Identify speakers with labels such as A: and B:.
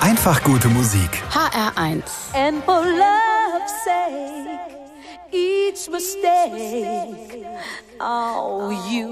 A: Einfach gute Musik.
B: HR1.
C: And for love's sake, each mistake, oh, you